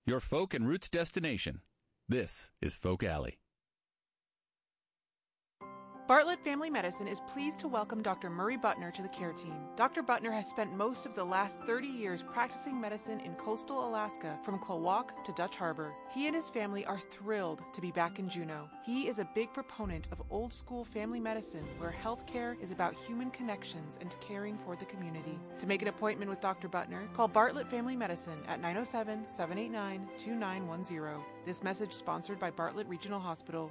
your folk and roots destination. This is Folk Alley. Bartlett Family Medicine is pleased to welcome Dr. Murray Butner to the care team. Dr. Butner has spent most of the last 30 years practicing medicine in coastal Alaska, from Klawock to Dutch Harbor. He and his family are thrilled to be back in Juneau. He is a big proponent of old-school family medicine, where healthcare is about human connections and caring for the community. To make an appointment with Dr. Butner, call Bartlett Family Medicine at 907-789-2910. This message sponsored by Bartlett Regional Hospital.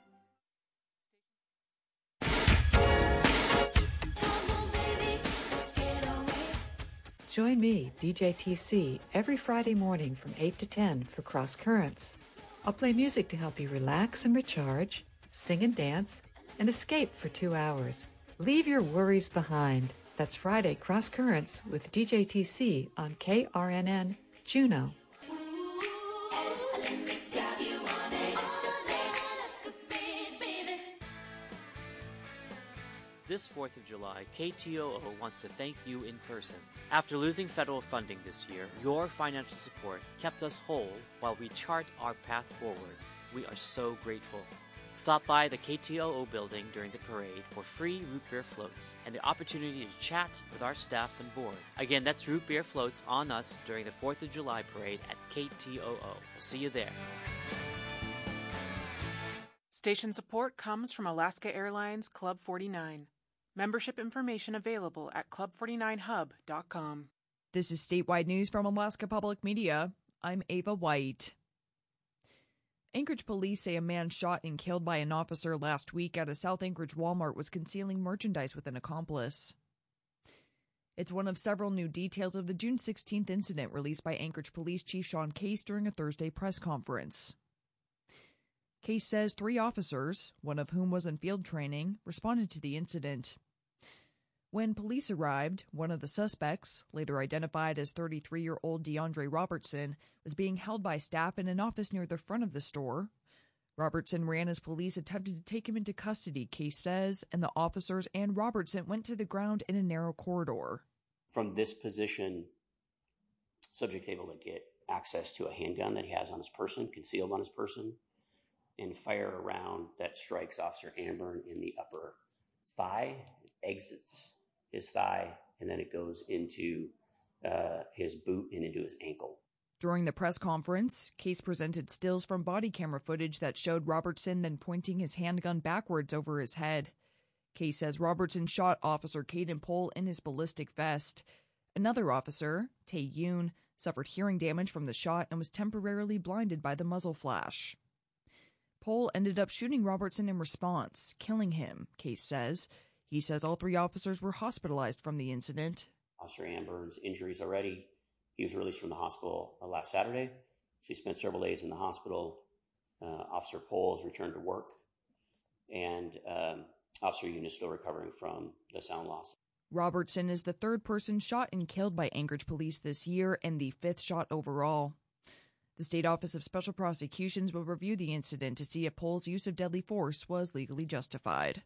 Join me, DJ TC, every Friday morning from 8 to 10 for Cross Currents. I'll play music to help you relax and recharge, sing and dance, and escape for 2 hours. Leave your worries behind. That's Friday Cross Currents with DJ TC on KRNN Juneau. This 4th of July, KTOO wants to thank you in person. After losing federal funding this year, your financial support kept us whole while we chart our path forward. We are so grateful. Stop by the KTOO building during the parade for free root beer floats and the opportunity to chat with our staff and board. Again, that's root beer floats on us during the 4th of July parade at KTOO. We'll see you there. Station support comes from Alaska Airlines Club 49. Membership information available at club49hub.com. This is statewide news from Alaska Public Media. I'm Ava White. Anchorage police say a man shot and killed by an officer last week at a South Anchorage Walmart was concealing merchandise with an accomplice. It's one of several new details of the June 16th incident released by Anchorage Police Chief Sean Case during a Thursday press conference. Case says 3 officers, one of whom was in field training, responded to the incident. When police arrived, one of the suspects, later identified as 33-year-old DeAndre Robertson, was being held by staff in an office near the front of the store. Robertson ran as police attempted to take him into custody, Case says, and the officers and Robertson went to the ground in a narrow corridor. From this position, subject able to get access to a handgun that he has on his person, concealed on his person, and fire a round that strikes Officer Amburn in the upper thigh, exits his thigh, and then it goes into his boot and into his ankle. During the press conference, Case presented stills from body camera footage that showed Robertson then pointing his handgun backwards over his head. Case says Robertson shot Officer Caden Pohl in his ballistic vest. Another officer, Tae Yoon, suffered hearing damage from the shot and was temporarily blinded by the muzzle flash. Pohl ended up shooting Robertson in response, killing him, Case says. He says all 3 officers were hospitalized from the incident. Officer Amburn's injuries already. He was released from the hospital last Saturday. She spent several days in the hospital. Officer Pohl has returned to work. And Officer Yoon is still recovering from the sound loss. Robertson is the 3rd person shot and killed by Anchorage police this year and the 5th shot overall. The State Office of Special Prosecutions will review the incident to see if Pohl's use of deadly force was legally justified.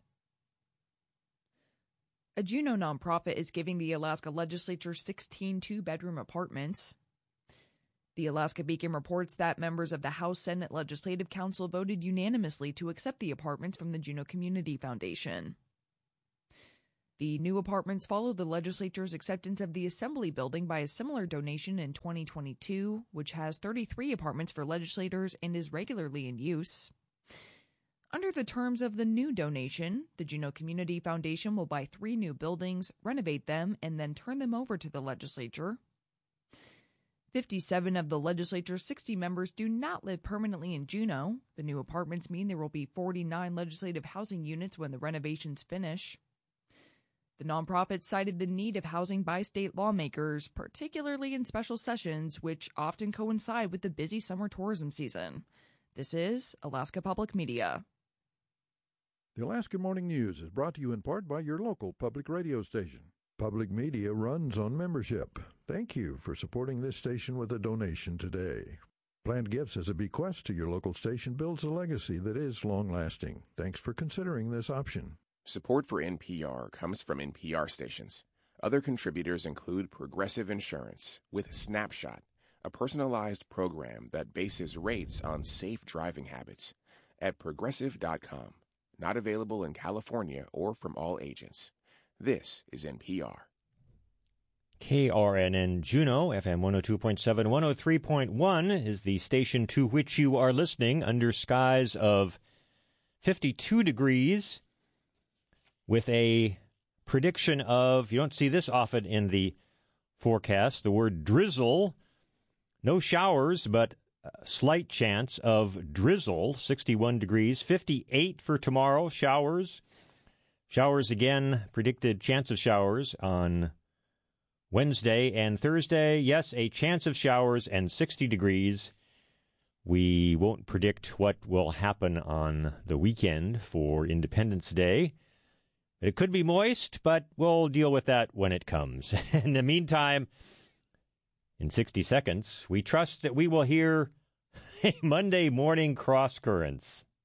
A Juneau nonprofit is giving the Alaska Legislature 16 two-bedroom apartments. The Alaska Beacon reports that members of the House Senate Legislative Council voted unanimously to accept the apartments from the Juneau Community Foundation. The new apartments follow the legislature's acceptance of the Assembly Building by a similar donation in 2022, which has 33 apartments for legislators and is regularly in use. Under the terms of the new donation, the Juneau Community Foundation will buy 3 new buildings, renovate them, and then turn them over to the legislature. 57 of the legislature's 60 members do not live permanently in Juneau. The new apartments mean there will be 49 legislative housing units when the renovations finish. The nonprofit cited the need of housing by state lawmakers, particularly in special sessions, which often coincide with the busy summer tourism season. This is Alaska Public Media. The Alaska Morning News is brought to you in part by your local public radio station. Public media runs on membership. Thank you for supporting this station with a donation today. Planned gifts as a bequest to your local station builds a legacy that is long-lasting. Thanks for considering this option. Support for NPR comes from NPR stations. Other contributors include Progressive Insurance with Snapshot, a personalized program that bases rates on safe driving habits at Progressive.com. Not available in California or from all agents. This is NPR. KRNN Juneau, FM 102.7, 103.1 is the station to which you are listening under skies of 52 degrees with a prediction of, you don't see this often in the forecast, the word drizzle. No showers, but a slight chance of drizzle, 61 degrees, 58 for tomorrow, showers. Showers again, predicted chance of showers on Wednesday and Thursday. Yes, a chance of showers and 60 degrees. We won't predict what will happen on the weekend for Independence Day. It could be moist, but we'll deal with that when it comes. In the meantime, in 60 seconds, we trust that we will hear a Monday morning cross currents.